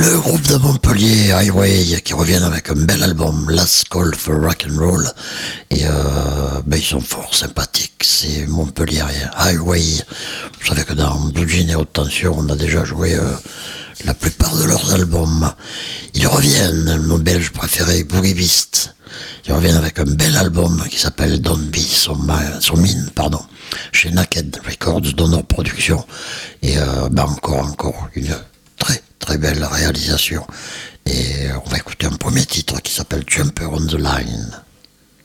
Le groupe de Montpellier, Highway, qui reviennent avec un bel album, Last Call for Rock and Roll. Et ils sont fort sympathiques, c'est Montpellier Highway. Vous savez que dans Blue Jean et Haute Tension, on a déjà joué la plupart de leurs albums. Ils reviennent, nos Belges préférés, Boogie Beast. Ils reviennent avec un bel album qui s'appelle Don't Be So Mean, chez Naked Records, Donor Production. Et encore une très très belle réalisation. Et on va écouter un premier titre qui s'appelle Jumper on the Line.